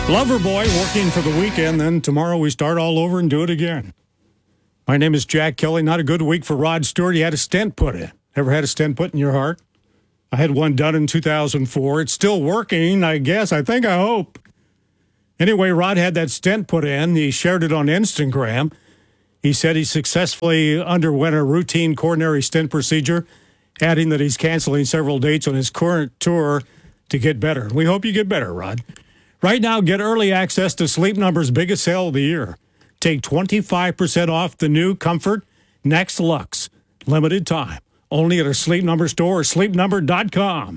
Loverboy working for the weekend, then tomorrow we start all over and do it again. My name is Jack Kelly. Not a good week for Rod Stewart. He had a stent put in. Ever had a stent put in your heart? I had one done in 2004. It's still working, I guess. I hope. Anyway, Rod had that stent put in. He shared it on Instagram. He said he successfully underwent a routine coronary stent procedure, adding that he's canceling several dates on his current tour to get better. We hope you get better, Rod. Right now, get early access to Sleep Number's biggest sale of the year. Take 25% off the new Comfort Next Lux. Limited time. Only at a Sleep Number store or sleepnumber.com.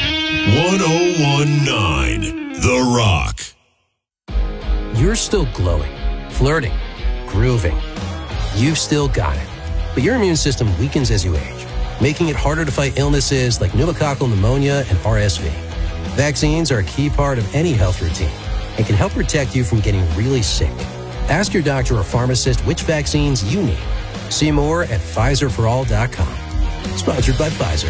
1019 The Rock. You're still glowing, flirting, grooving. You've still got it. But your immune system weakens as you age, making it harder to fight illnesses like pneumococcal pneumonia and RSV. Vaccines are a key part of any health routine and can help protect you from getting really sick. Ask your doctor or pharmacist which vaccines you need. See more at PfizerForAll.com. Sponsored by Pfizer.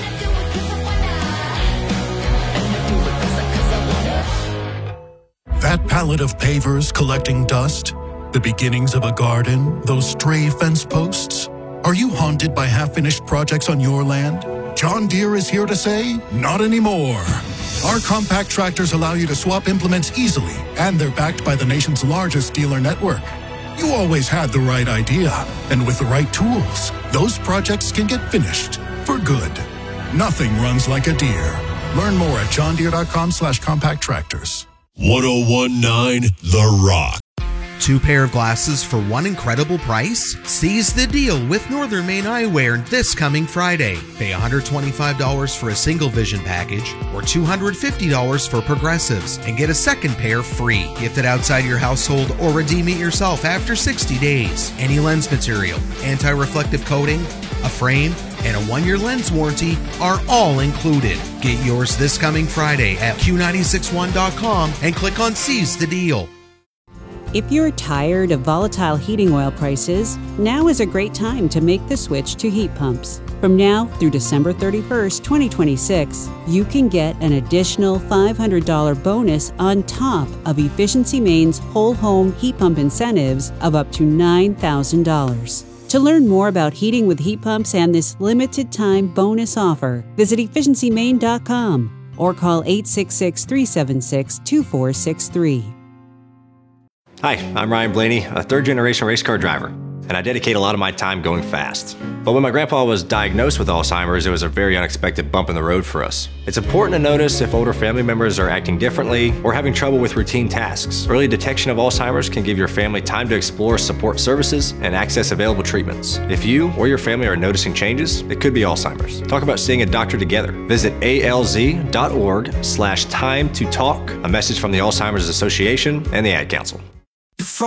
That pallet of pavers collecting dust? The beginnings of a garden? Those stray fence posts? Are you haunted by half-finished projects on your land? John Deere is here to say, not anymore. Our compact tractors allow you to swap implements easily, and they're backed by the nation's largest dealer network. You always had the right idea, and with the right tools, those projects can get finished for good. Nothing runs like a Deere. Learn more at johndeere.com/compact tractors. 1019 The Rock. 2 pair of glasses for one incredible price? Seize the deal with Northern Maine Eyewear this coming Friday. Pay $125 for a single vision package or $250 for progressives and get a second pair free. Gift it outside your household or redeem it yourself after 60 days. Any lens material, anti-reflective coating, a frame, and a 1-year lens warranty are all included. Get yours this coming Friday at Q961.com and click on Seize the Deal. If you're tired of volatile heating oil prices, now is a great time to make the switch to heat pumps. From now through December 31st, 2026, you can get an additional $500 bonus on top of Efficiency Maine's whole home heat pump incentives of up to $9,000. To learn more about heating with heat pumps and this limited time bonus offer, visit efficiencymaine.com or call 866-376-2463. Hi, I'm Ryan Blaney, a third-generation race car driver, and I dedicate a lot of my time going fast. But when my grandpa was diagnosed with Alzheimer's, it was a very unexpected bump in the road for us. It's important to notice if older family members are acting differently or having trouble with routine tasks. Early detection of Alzheimer's can give your family time to explore support services and access available treatments. If you or your family are noticing changes, it could be Alzheimer's. Talk about seeing a doctor together. Visit alz.org/time to talk. A message from the Alzheimer's Association and the Ad Council.